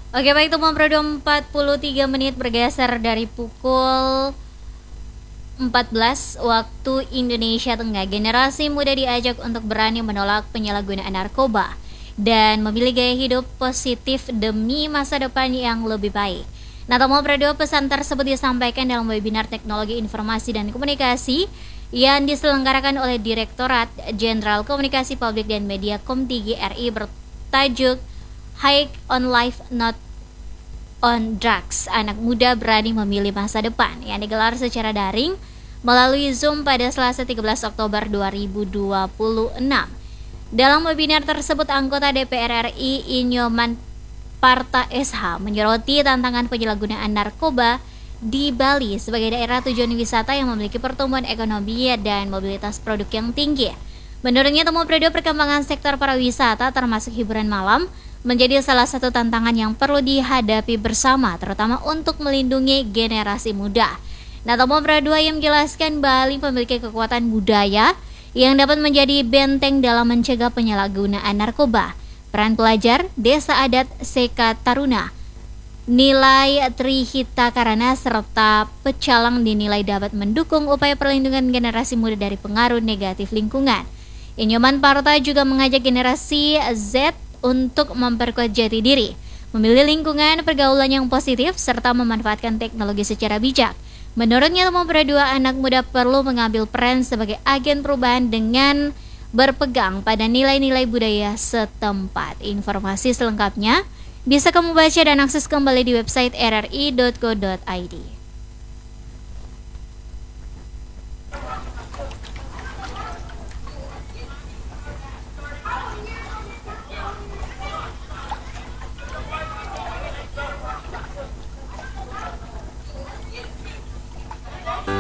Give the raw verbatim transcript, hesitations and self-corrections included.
Oke baik, teman Prodo empat puluh tiga menit bergeser dari pukul empat belas waktu Indonesia Tengah. Generasi muda diajak untuk berani menolak penyalahgunaan narkoba dan memilih gaya hidup positif demi masa depan yang lebih baik. Nah, teman Prodo, pesan tersebut disampaikan dalam webinar Teknologi Informasi dan Komunikasi yang diselenggarakan oleh Direktorat Jenderal Komunikasi Publik dan Media Komtigi R I bertajuk High on Life Not on Drugs, anak muda berani memilih masa depan, yang digelar secara daring melalui Zoom pada Selasa tiga belas Oktober dua ribu dua puluh enam. Dalam webinar tersebut, anggota D P R R I Inyoman Parta S H menyoroti tantangan penyalahgunaan narkoba di Bali sebagai daerah tujuan wisata yang memiliki pertumbuhan ekonomi dan mobilitas produk yang tinggi. Menurutnya, Temu Prodo, perkembangan sektor pariwisata termasuk hiburan malam menjadi salah satu tantangan yang perlu dihadapi bersama, terutama untuk melindungi generasi muda. Nah, Temu Prodo yang menjelaskan Bali memiliki kekuatan budaya yang dapat menjadi benteng dalam mencegah penyalahgunaan narkoba. Peran pelajar, desa adat, Seka Taruna, nilai Trihita Karana, serta pecalang dinilai dapat mendukung upaya perlindungan generasi muda dari pengaruh negatif lingkungan. Inyoman Parta juga mengajak generasi Z untuk memperkuat jati diri, memilih lingkungan pergaulan yang positif, serta memanfaatkan teknologi secara bijak. Menurutnya, Temu Prodo, anak muda perlu mengambil peran sebagai agen perubahan dengan berpegang pada nilai-nilai budaya setempat. Informasi selengkapnya bisa kamu baca dan akses kembali di website r r i dot co dot i d.